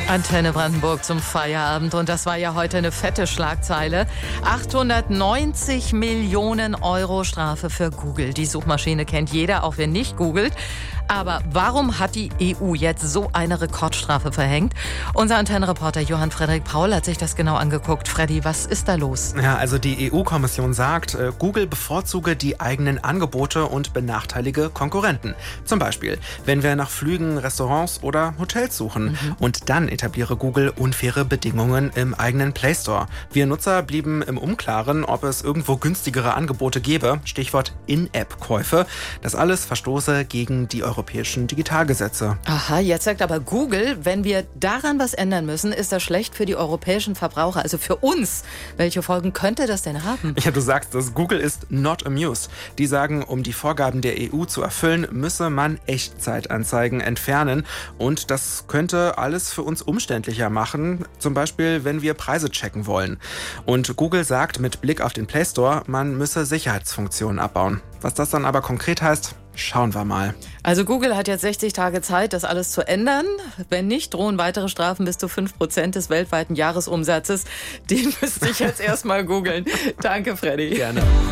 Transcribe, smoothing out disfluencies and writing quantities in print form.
Antenne Brandenburg zum Feierabend. Und das war ja heute eine fette Schlagzeile. 890 Millionen Euro Strafe für Google. Die Suchmaschine kennt jeder, auch wer nicht googelt. Aber warum hat die EU jetzt so eine Rekordstrafe verhängt? Unser Antennenreporter Johann Frederik Paul hat sich das genau angeguckt. Freddy, was ist da los? Ja, also die EU-Kommission sagt, Google bevorzuge die eigenen Angebote und benachteilige Konkurrenten. Zum Beispiel, wenn wir nach Flügen, Restaurants oder Hotels suchen. Und dann etabliere Google unfaire Bedingungen im eigenen Play Store. Wir Nutzer blieben im Unklaren, ob es irgendwo günstigere Angebote gäbe. Stichwort In-App-Käufe. Das alles verstoße gegen die europäischen Digitalgesetze. Aha, jetzt sagt aber Google, wenn wir daran was ändern müssen, ist das schlecht für die europäischen Verbraucher, also für uns. Welche Folgen könnte das denn haben? Ja, du sagst es, Google ist not amused. Die sagen, um die Vorgaben der EU zu erfüllen, müsse man Echtzeitanzeigen entfernen. Und das könnte alles für uns umständlicher machen, zum Beispiel, wenn wir Preise checken wollen. Und Google sagt mit Blick auf den Play Store, man müsse Sicherheitsfunktionen abbauen. Was das dann aber konkret heißt, schauen wir mal. Also Google hat jetzt 60 Tage Zeit, das alles zu ändern. Wenn nicht, drohen weitere Strafen bis zu 5% des weltweiten Jahresumsatzes. Den müsste ich jetzt erstmal googeln. Danke, Freddy. Gerne.